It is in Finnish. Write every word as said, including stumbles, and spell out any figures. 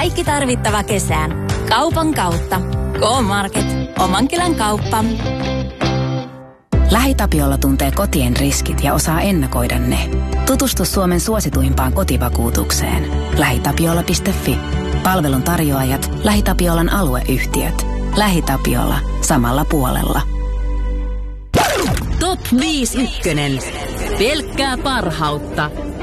Kaikki tarvittava kesään. Kaupan kautta. K-Market. Omankylän kauppa. LähiTapiola tuntee kotien riskit ja osaa ennakoida ne. Tutustu Suomen suosituimpaan kotivakuutukseen. lähitapiola piste fi. Palvelun tarjoajat, LähiTapiolan alueyhtiöt. LähiTapiola. Samalla puolella. Top viisi ykkönen. Pelkkää parhautta.